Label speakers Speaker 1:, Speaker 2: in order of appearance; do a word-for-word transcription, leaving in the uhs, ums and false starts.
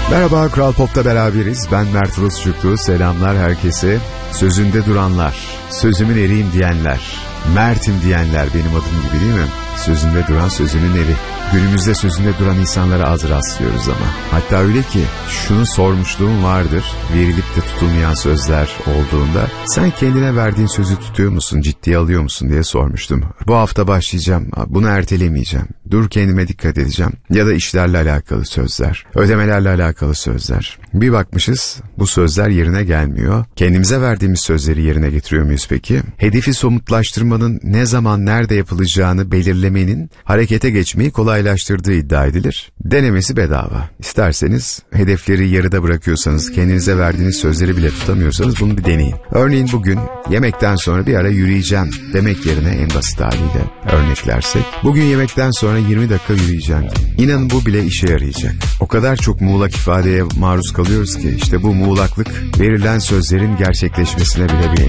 Speaker 1: Merhaba, Kral Pop'ta beraberiz. Ben Mert Rusçuklu. Selamlar herkese. Sözünde duranlar, sözümün eriyim diyenler, Mert'im diyenler benim adım gibi değil mi? Sözünde duran sözünün eri. Günümüzde sözünde duran insanlara az rastlıyoruz ama. Hatta öyle ki şunu sormuşluğum vardır. Verilip de tutulmayan sözler olduğunda sen kendine verdiğin sözü tutuyor musun, ciddiye alıyor musun diye sormuştum. Bu hafta başlayacağım. Bunu ertelemeyeceğim. Dur kendime dikkat edeceğim. Ya da işlerle alakalı sözler, ödemelerle alakalı sözler. Bir bakmışız bu sözler yerine gelmiyor. Kendimize verdiğimiz sözleri yerine getiriyor muyuz peki? Hedefi somutlaştırmanın ne zaman nerede yapılacağını belirlemenin harekete geçmeyi kolaylaştırdığı iddia edilir. Denemesi bedava. İsterseniz hedefleri yarıda bırakıyorsanız, kendinize verdiğiniz sözleri bile tutamıyorsanız bunu bir deneyin. Örneğin bugün yemekten sonra bir ara yürüyeceğim demek yerine en basit haliyle örneklersek, bugün yemekten sonra yirmi dakika yürüyeceğim. İnanın bu bile işe yarayacak. O kadar çok muğlak ifadeye maruz kalıyoruz ki işte bu muğlaklık verilen sözlerin gerçekleşmesine bile bir